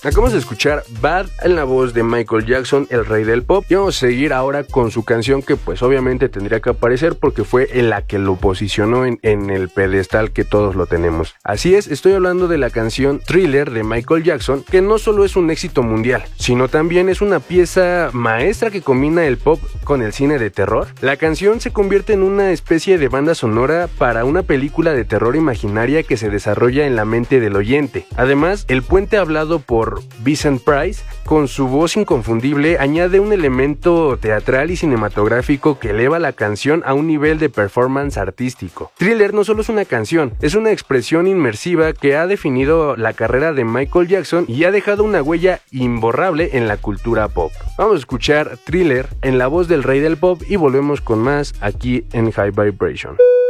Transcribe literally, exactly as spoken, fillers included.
Acabamos de escuchar Bad en la voz de Michael Jackson, el rey del pop, y vamos a seguir ahora con su canción que pues obviamente tendría que aparecer porque fue en la que lo posicionó en, en el pedestal que todos lo tenemos. Así es, estoy hablando de la canción Thriller de Michael Jackson, que no solo es un éxito mundial, sino también es una pieza maestra que combina el pop con el cine de terror. La canción se convierte en una especie de banda sonora para una película de terror imaginaria que se desarrolla en la mente del oyente. Además, el puente hablado por Vincent Price, con su voz inconfundible, añade un elemento teatral y cinematográfico que eleva la canción a un nivel de performance artístico. Thriller no solo es una canción, es una expresión inmersiva que ha definido la carrera de Michael Jackson y ha dejado una huella imborrable en la cultura pop. Vamos a escuchar Thriller en la voz del rey del pop y volvemos con más aquí en High Vibration.